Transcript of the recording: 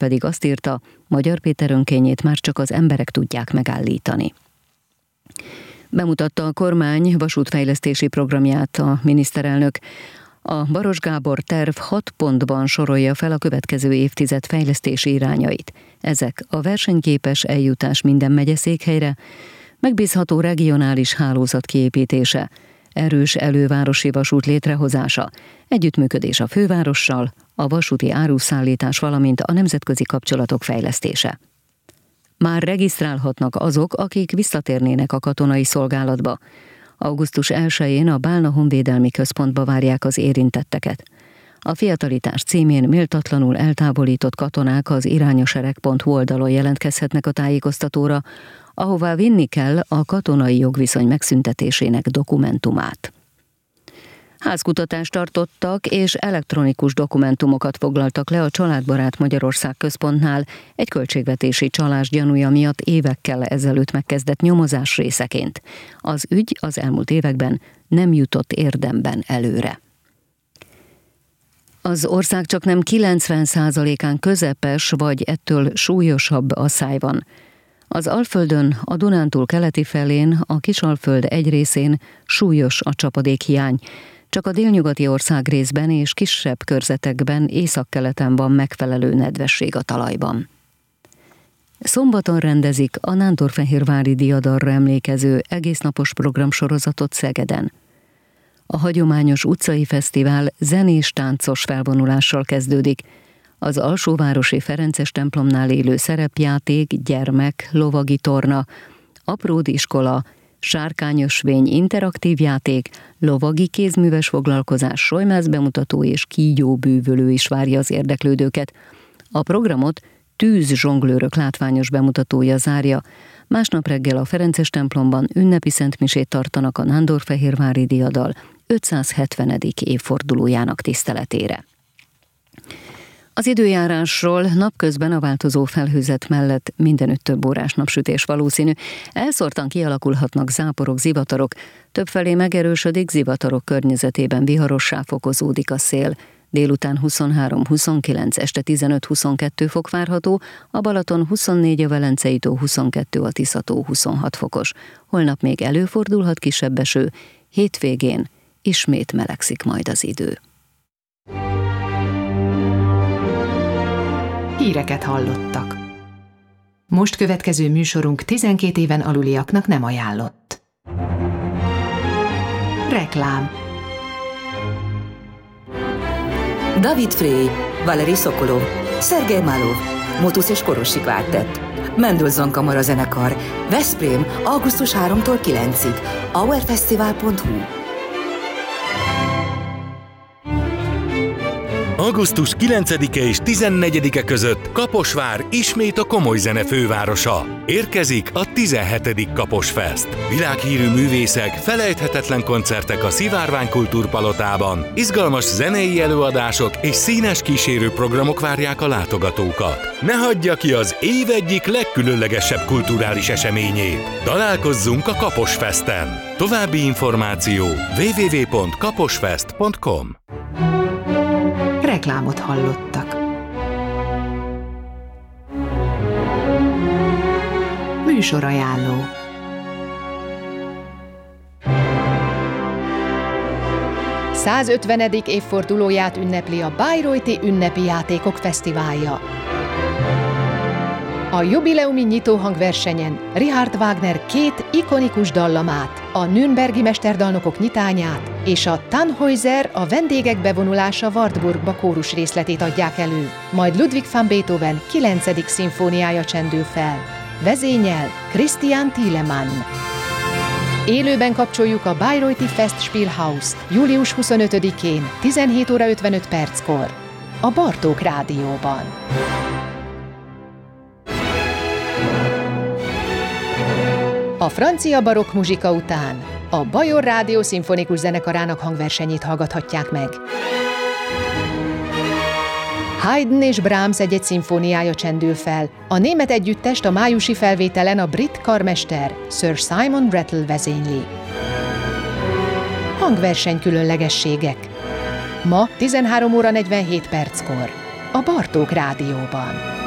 pedig azt írta, Magyar Péter önkényét már csak az emberek tudják megállítani. Bemutatta a kormány vasútfejlesztési programját a miniszterelnök. A Baros Gábor terv 6 pontban sorolja fel a következő évtized fejlesztési irányait. Ezek a versenyképes eljutás minden megyeszékhelyre, megbízható regionális hálózat kiépítése, erős elővárosi vasút létrehozása, együttműködés a fővárossal, a vasúti áruszállítás, valamint a nemzetközi kapcsolatok fejlesztése. Már regisztrálhatnak azok, akik visszatérnének a katonai szolgálatba. Augusztus 1-én a Bálna Honvédelmi Központba várják az érintetteket. A fiatalitás címén méltatlanul eltávolított katonák az irányasereg.hu oldalon jelentkezhetnek a tájékoztatóra, ahová vinni kell a katonai jogviszony megszüntetésének dokumentumát. Házkutatást tartottak, és elektronikus dokumentumokat foglaltak le a Családbarát Magyarország Központnál egy költségvetési csalás gyanúja miatt évekkel ezelőtt megkezdett nyomozás részeként. Az ügy az elmúlt években nem jutott érdemben előre. Az ország csaknem 90%-án közepes vagy ettől súlyosabb asszály van. Az Alföldön, a Dunántúl keleti felén, a Kisalföld egy részén súlyos a csapadékhiány. Csak a délnyugati országrészben és kisebb körzetekben északkeleten van megfelelő nedvesség a talajban. Szombaton rendezik a Nándorfehérvári diadalra emlékező egésznapos programsorozatot Szegeden. A hagyományos utcai fesztivál zenés-táncos felvonulással kezdődik. Az alsóvárosi Ferences templomnál élő szerepjáték, gyermek, lovagi torna, apródiskola, sárkányösvény interaktív játék, lovagi kézműves foglalkozás, sojmász bemutató és kígyóbűvölő is várja az érdeklődőket. A programot tűzzsonglőrök látványos bemutatója zárja. Másnap reggel a Ferences templomban ünnepi szentmisét tartanak a Nándorfehérvári diadal 570. évfordulójának tiszteletére. Az időjárásról: napközben a változó felhőzet mellett mindenütt több órás napsütés valószínű. Elszórtan kialakulhatnak záporok, zivatarok, többfelé megerősödik, zivatarok környezetében viharossá fokozódik a szél. Délután 23-29, este 15-22 fok várható, a Balaton 24, a Velencei tó 22, a Tisza-tó 26 fokos. Holnap még előfordulhat kisebb eső, hétvégén ismét melegszik majd az idő. Híreket hallottak. Most következő műsorunk 12 éven aluliaknak nem ajánlott. Reklám. David Frey, Valeri Sokolov, Szergej Malov, Motusz és Korosi Kvártett, Mendelssohn Kamarazenekar, Veszprém, augusztus 3-tól 9-ig, auerfesztivál.hu. Augusztus 9-e és 14-e között Kaposvár ismét a komoly zene fővárosa. Érkezik a 17. Kaposfest. Világhírű művészek, felejthetetlen koncertek a Szivárvány Kultúrpalotában, izgalmas zenei előadások és színes kísérőprogramok várják a látogatókat. Ne hagyja ki az év egyik legkülönlegesebb kulturális eseményét. Találkozzunk a Kaposfesten. További információ www.kaposfest.com. Reklámot hallottak. Műsorajánló. A 150. évfordulóját ünnepli a Bayreuther Ünnepi Játékok Fesztiválja. A jubileumi nyitóhangversenyen Richard Wagner 2 ikonikus dallamát, a Nürnbergi mesterdalnokok nyitányát és a Tannhäuser, a vendégek bevonulása Wartburgba kórus részletét adják elő, majd Ludwig van Beethoven 9. szimfóniája csendül fel. Vezényel Christian Thielemann. Élőben kapcsoljuk a Bayreuther Festspielhaus július 25-én 17 óra 55 perckor a Bartók Rádióban. A francia barokk muzsika után a Bajor Rádió szimfonikus zenekarának hangversenyét hallgathatják meg. Haydn és Brahms egy-egy szimfóniája csendül fel. A német együttest a májusi felvételen a brit karmester Sir Simon Rattle vezényli. Hangverseny különlegességek. Ma 13 óra 47 perckor a Bartók Rádióban.